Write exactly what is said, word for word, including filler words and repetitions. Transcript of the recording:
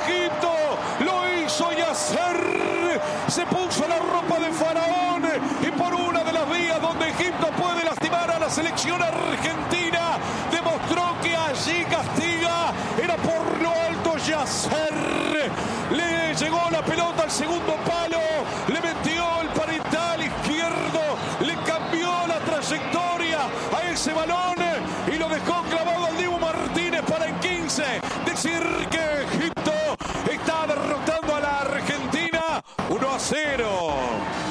Egipto, lo hizo Yasser, se puso la ropa de faraón y por una de las vías donde Egipto puede lastimar a la selección argentina, demostró que allí castiga, era por lo alto Yasser, le llegó la pelota al segundo palo, le metió el parital izquierdo, le cambió la trayectoria a ese balón y lo dejó clavado al Dibu Martínez para en quince decir que Egipto está derrotando a la Argentina uno a cero.